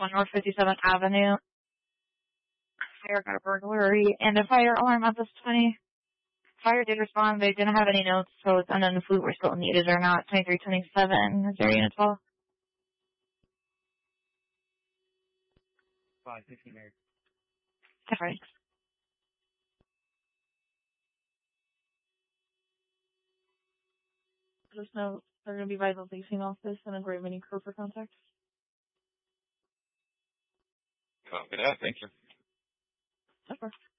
1 North 57th Avenue. Fire got a burglary and a fire alarm at this 20. Fire did respond. They didn't have any notes, so it's unknown if we were still needed or not. 2327. Is there a unit 12? 515 there. Different. Just know they're going to be by the leasing office and a great many crew for contact. Copy that. Thank you. Of course.